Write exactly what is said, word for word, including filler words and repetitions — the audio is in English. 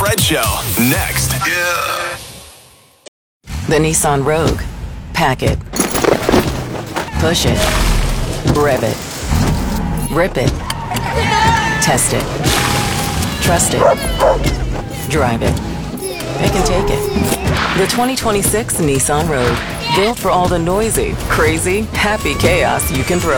Red Show. Next. Yeah. The Nissan Rogue. Pack it. Push it. Rev it. Rip it. Test it. Trust it. Drive it. Pick and take it. The twenty twenty-six Nissan Rogue. Built for all the noisy, crazy, happy chaos you can throw.